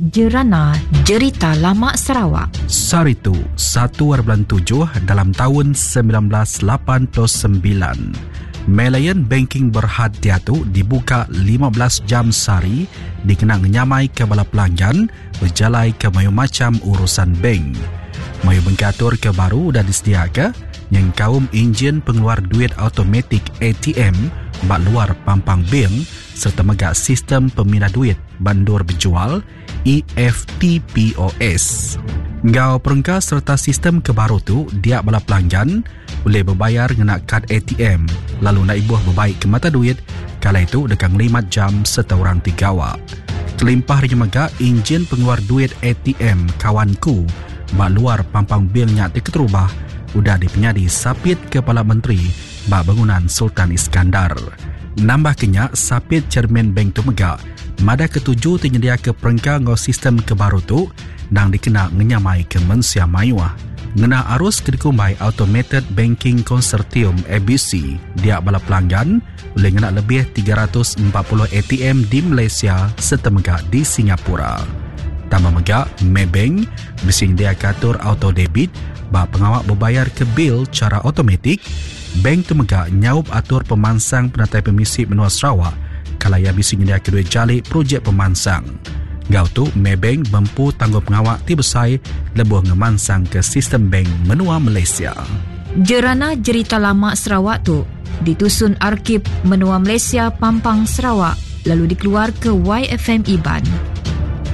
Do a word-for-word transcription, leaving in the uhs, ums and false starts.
Jerana Jerita Lama Sarawak. Saritu satu bulan tujuh dalam tahun sembilan belas lapan puluh sembilan. Malayan Banking Berhadiah tu dibuka lima belas jam sehari, dikenang nyamai ke bala pelanggan, berjalai ke mayu macam urusan bank. Mayu bengkatur ke baru dah disediakan, yang kaum enjin pengeluar duit automatik A T M bak luar pampang bank serta megak sistem pemindah duit bandur berjual E F T P O S. Ngau perengkas serta sistem kebaru tu dia bala pelanggan boleh berbayar ngena kad A T M lalu nak ibuh berbaik ke mata duit kala itu dekang lima jam serta orang tiga awak. Terlimpah ringa megak enjin pengeluar duit A T M kawanku bak luar pampang bil nyak diketerubah udah dipenyadi sapit Kepala Menteri bak bangunan Sultan Iskandar. Nambah kenyak sapit Chairman Bank tu megak mada ketujuh tenyedia ke perengka ngau sistem kebaru tu nang dikena ngenyamai ke Mensia Mayuah. Ngena arus kedekumbai Automated Banking Consortium A B C dia bala pelanggan boleh ngena lebih tiga ratus empat puluh A T M di Malaysia serta megak di Singapura. Tambah megak Maybank bising dia katur auto debit bak pengawak berbayar ke bil cara automatik. Bank tu megak nyaup atur pemansang penatai permisi menua Sarawak kalau ia bising dia kedua jalik projek pemansang. Gau tu Maybank mampu tangguh pengawak ti besai lebuh ngemansang ke sistem bank menua Malaysia. Jerana Jerita Lama Sarawak tu ditusun Arkib Menua Malaysia Pampang Sarawak lalu dikeluar ke Y F M Iban.